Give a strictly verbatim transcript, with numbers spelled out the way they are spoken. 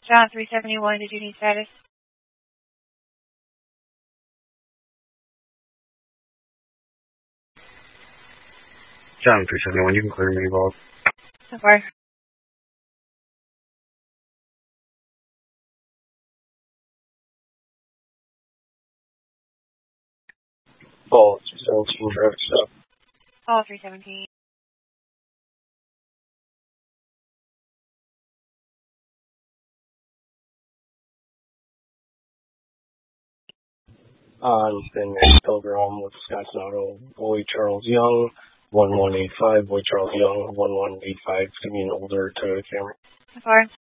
John three seventy-one, did you need status? John three seventy-one, you can clear me, boss. So far. Ball three seventeen, traffic stop. All three seventeen. On Thin Pilgrim with Wisconsin Auto, Boy Charles Young, one one eight five, Boy Charles Young, one one eight five, give me an older Toyota Camry. So far.